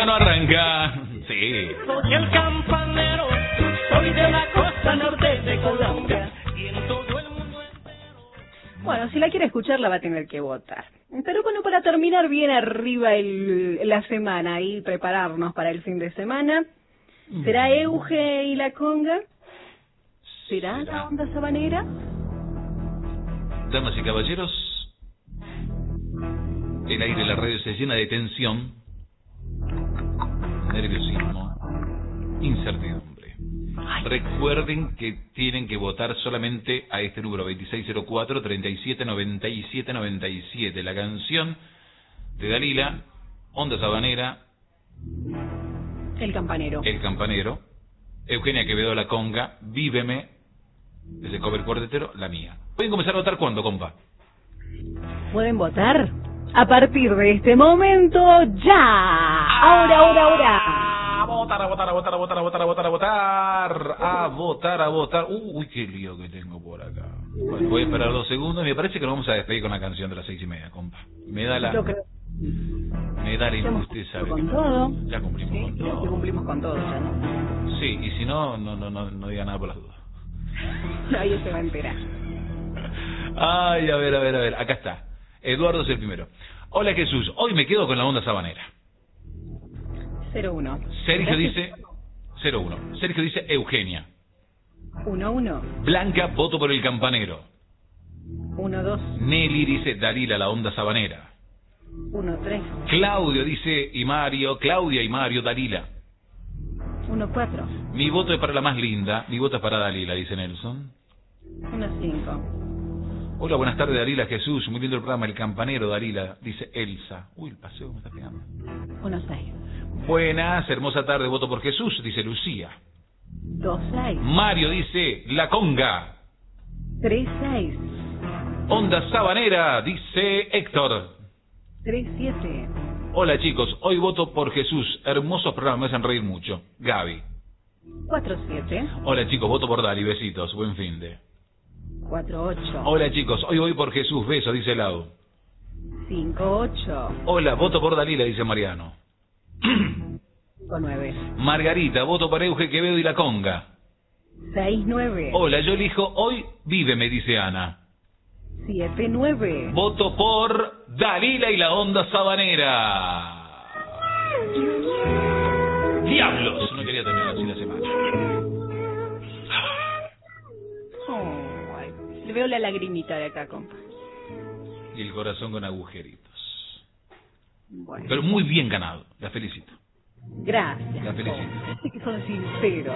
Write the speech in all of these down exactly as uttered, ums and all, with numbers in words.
ya no arranca. Sí. Soy el campanero, soy de la costa norte de Colombia y en todo el mundo entero. Bueno, si la quiere escuchar la va a tener que votar. Pero bueno, para terminar bien arriba el, la semana y prepararnos para el fin de semana, ¿será Euge y la conga? ¿Será, ¿Será? la onda sabanera? Damas y caballeros, el aire de la radio se llena de tensión, nerviosismo, incertidumbre. Ay. Recuerden que tienen que votar solamente a este número veintiséis cero cuatro, treinta y siete noventa y siete noventa y siete. La canción de Dalila, Onda Sabanera, El Campanero. El Campanero, Eugenia Quevedo, La Conga, Víveme, desde cover cuartetero, la mía. ¿Pueden comenzar a votar cuándo, compa? Pueden votar a partir de este momento, ya. Ahora, ahora, ahora. A votar, a votar, a votar, a votar, a votar, a votar, a votar, a votar, a votar. Uy, qué lío que tengo por acá. Bueno, voy a esperar dos segundos. Me parece que nos vamos a despedir con la canción de las seis y media, compa. Me da la... Yo creo. Me da la injusticia, ¿sabe? Con todo. Ya cumplimos sí, con todo. Ya cumplimos con todo, ya, ¿no? Sí, y si no, no, no, no, no diga nada por las dudas. Nadie se va a enterar. Ay, a ver, a ver, a ver. Acá está. Eduardo es el primero. Hola, Jesús. Hoy me quedo con la onda sabanera. cero uno. Sergio dice... cero uno. Sergio dice Eugenia. uno uno. Blanca, voto por el campanero. uno dos. Nelly dice Dalila, la onda sabanera. uno tres. Claudio dice y Mario, Claudia y Mario, Dalila. uno cuatro. Mi voto es para la más linda, mi voto es para Dalila, dice Nelson. uno cinco. Hola, buenas tardes, Dalila, Jesús, muy lindo el programa, El Campanero, Dalila, dice Elsa. Uy, el paseo me está pegando. uno seis. Buenas, hermosa tarde, voto por Jesús, dice Lucía. dos seis. Mario dice La Conga. tres seis. Onda Sabanera, dice Héctor. tres siete. Hola chicos, hoy voto por Jesús, hermosos programas, me hacen reír mucho. Gaby. cuatro siete. Hola chicos, voto por Dali, besitos, buen fin de. cuatro ocho. Hola chicos, hoy voy por Jesús, beso, dice Lau. cinco ocho. Hola, voto por Dalila, dice Mariano. cinco nueve. Margarita, voto por Euge Quevedo y La Conga. seis nueve. Hola, yo elijo hoy Víveme, dice Ana. siete nueve. Voto por Dalila y la onda sabanera. ¡Diablos! No quería terminar así la semana. Oh, ay, le veo la lagrimita de acá, compa. Y el corazón con agujeritos. Bueno. Pero muy bien ganado, la felicito. Gracias. La felicito. Sé que son sinceros.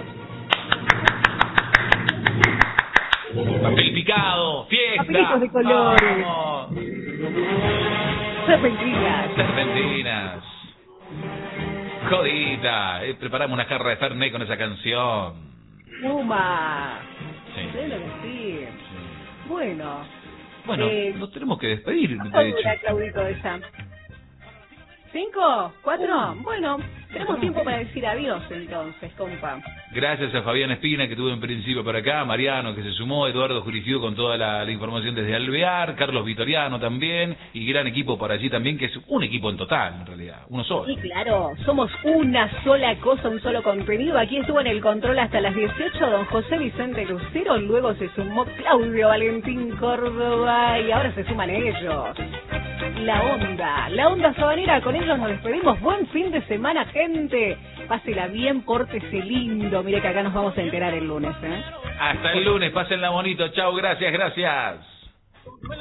Papel picado, fiesta. Papelitos de colores. Vamos. Serpentinas. Serpentinas. Jodita. Eh, preparamos una jarra de Fernet con esa canción. Puma. Sí. Sé lo que sí. Sí. Bueno. Bueno, eh, nos tenemos que despedir, ¿cuánto de hecho. dura, Claudito, esa? ¿Cinco? ¿Cuatro? Bueno, tenemos tiempo para decir adiós entonces, compa. Gracias a Fabián Espina, que tuvo en principio por acá, Mariano, que se sumó, Eduardo Jurifiu con toda la, la información desde Alvear, Carlos Vitoriano también, y gran equipo por allí también, que es un equipo en total, en realidad, uno solo. Sí, claro, somos una sola cosa, un solo contenido. Aquí estuvo en el control hasta las dieciocho don José Vicente Lucero, luego se sumó Claudio Valentín Córdoba y ahora se suman ellos. La onda, la onda sabanera, con ellos nos despedimos. Buen fin de semana, gente. Pásela bien, pórtese lindo. Mire que acá nos vamos a enterar el lunes, ¿eh? Hasta el lunes, pásenla bonito. Chao, gracias, gracias.